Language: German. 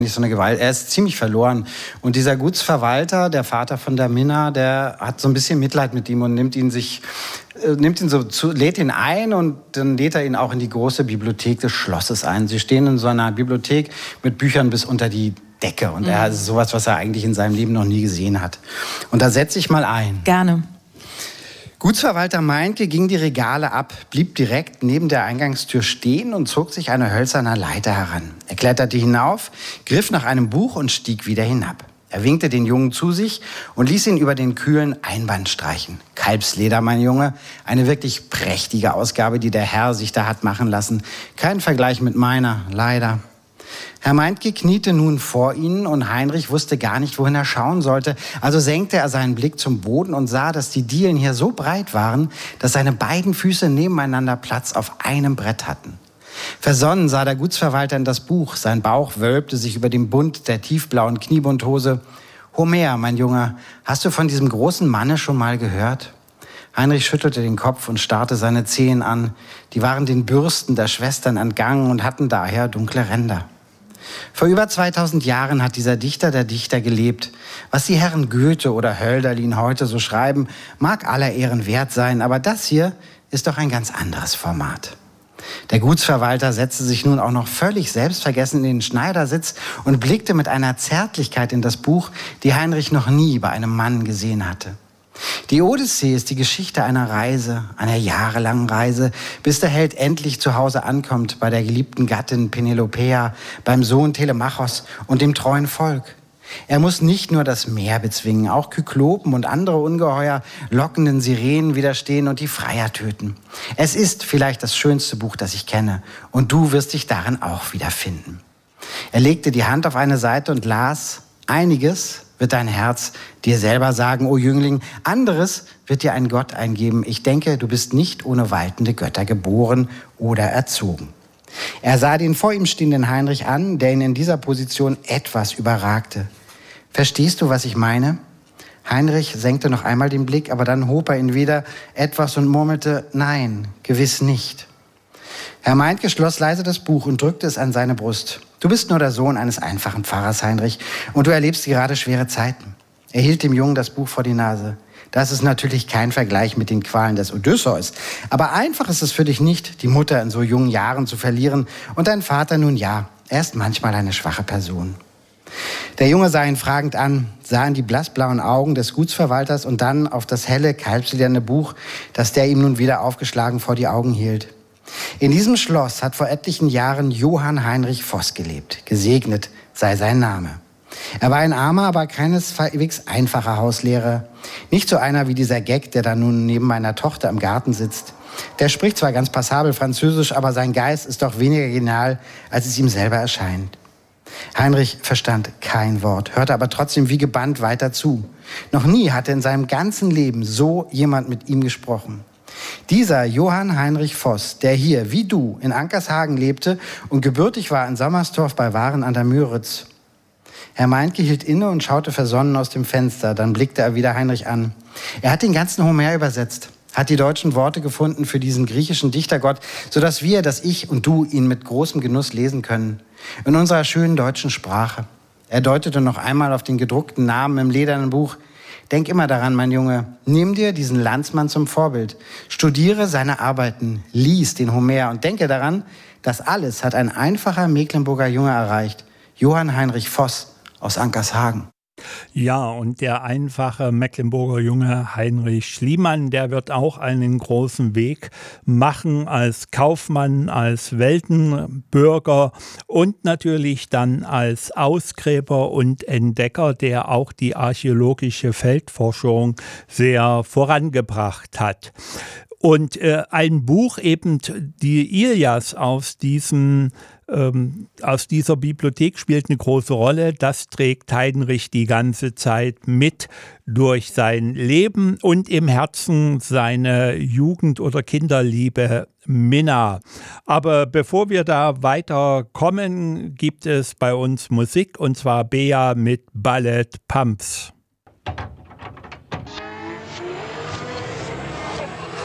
nicht so eine Gewalt. Er ist ziemlich verloren. Und dieser Gutsverwalter, der Vater von der Minna, der hat so ein bisschen Mitleid mit ihm und lädt ihn ein und dann lädt er ihn auch in die große Bibliothek des Schlosses ein. Sie stehen in so einer Bibliothek mit Büchern bis unter die Decke. Und er ist sowas, was er eigentlich in seinem Leben noch nie gesehen hat. Und da setze ich mal ein. Gerne. Gutsverwalter Meinke ging die Regale ab, blieb direkt neben der Eingangstür stehen und zog sich eine hölzerne Leiter heran. Er kletterte hinauf, griff nach einem Buch und stieg wieder hinab. Er winkte den Jungen zu sich und ließ ihn über den kühlen Einband streichen. Kalbsleder, mein Junge, eine wirklich prächtige Ausgabe, die der Herr sich da hat machen lassen. Kein Vergleich mit meiner, leider. Herr Meinke kniete nun vor ihnen und Heinrich wusste gar nicht, wohin er schauen sollte. Also senkte er seinen Blick zum Boden und sah, dass die Dielen hier so breit waren, dass seine beiden Füße nebeneinander Platz auf einem Brett hatten. Versonnen sah der Gutsverwalter in das Buch. Sein Bauch wölbte sich über dem Bund der tiefblauen Kniebundhose. Homer, mein Junge, hast du von diesem großen Manne schon mal gehört? Heinrich schüttelte den Kopf und starrte seine Zehen an. Die waren den Bürsten der Schwestern entgangen und hatten daher dunkle Ränder. Vor über 2000 Jahren hat dieser Dichter der Dichter gelebt. Was die Herren Goethe oder Hölderlin heute so schreiben, mag aller Ehren wert sein, aber das hier ist doch ein ganz anderes Format. Der Gutsverwalter setzte sich nun auch noch völlig selbstvergessen in den Schneidersitz und blickte mit einer Zärtlichkeit in das Buch, die Heinrich noch nie bei einem Mann gesehen hatte. Die Odyssee ist die Geschichte einer Reise, einer jahrelangen Reise, bis der Held endlich zu Hause ankommt, bei der geliebten Gattin Penelopeia, beim Sohn Telemachos und dem treuen Volk. Er muss nicht nur das Meer bezwingen, auch Kyklopen und andere Ungeheuer lockenden Sirenen widerstehen und die Freier töten. Es ist vielleicht das schönste Buch, das ich kenne, und du wirst dich darin auch wiederfinden. Er legte die Hand auf eine Seite und las: Einiges wird dein Herz dir selber sagen, o Jüngling, anderes wird dir ein Gott eingeben. Ich denke, du bist nicht ohne waltende Götter geboren oder erzogen. Er sah den vor ihm stehenden Heinrich an, der ihn in dieser Position etwas überragte. Verstehst du, was ich meine? Heinrich senkte noch einmal den Blick, aber dann hob er ihn wieder etwas und murmelte: Nein, gewiss nicht. Herr Meinke schloss leise das Buch und drückte es an seine Brust. Du bist nur der Sohn eines einfachen Pfarrers, Heinrich, und du erlebst gerade schwere Zeiten. Er hielt dem Jungen das Buch vor die Nase. Das ist natürlich kein Vergleich mit den Qualen des Odysseus. Aber einfach ist es für dich nicht, die Mutter in so jungen Jahren zu verlieren. Und dein Vater, nun ja, er ist manchmal eine schwache Person. Der Junge sah ihn fragend an, sah in die blassblauen Augen des Gutsverwalters und dann auf das helle, kalbslederne Buch, das der ihm nun wieder aufgeschlagen vor die Augen hielt. In diesem Schloss hat vor etlichen Jahren Johann Heinrich Voß gelebt. Gesegnet sei sein Name. Er war ein armer, aber keineswegs einfacher Hauslehrer. Nicht so einer wie dieser Gag, der da nun neben meiner Tochter im Garten sitzt. Der spricht zwar ganz passabel Französisch, aber sein Geist ist doch weniger genial, als es ihm selber erscheint. Heinrich verstand kein Wort, hörte aber trotzdem wie gebannt weiter zu. Noch nie hatte in seinem ganzen Leben so jemand mit ihm gesprochen. Dieser Johann Heinrich Voß, der hier, wie du, in Ankershagen lebte und gebürtig war in Sommerstorf bei Waren an der Müritz. Herr Meinke hielt inne und schaute versonnen aus dem Fenster. Dann blickte er wieder Heinrich an. Er hat den ganzen Homer übersetzt, hat die deutschen Worte gefunden für diesen griechischen Dichtergott, sodass wir, dass ich und du ihn mit großem Genuss lesen können. In unserer schönen deutschen Sprache. Er deutete noch einmal auf den gedruckten Namen im ledernen Buch. Denk immer daran, mein Junge, nimm dir diesen Landsmann zum Vorbild. Studiere seine Arbeiten, lies den Homer und denke daran, das alles hat ein einfacher Mecklenburger Junge erreicht. Johann Heinrich Voß aus Ankershagen. Ja, und der einfache Mecklenburger Junge Heinrich Schliemann, der wird auch einen großen Weg machen als Kaufmann, als Weltenbürger und natürlich dann als Ausgräber und Entdecker, der auch die archäologische Feldforschung sehr vorangebracht hat. Und ein Buch, eben die Ilias aus dieser Bibliothek spielt eine große Rolle. Das trägt Heinrich die ganze Zeit mit durch sein Leben und im Herzen seine Jugend- oder Kinderliebe Minna. Aber bevor wir da weiterkommen, gibt es bei uns Musik, und zwar Bea mit Ballett Pumps.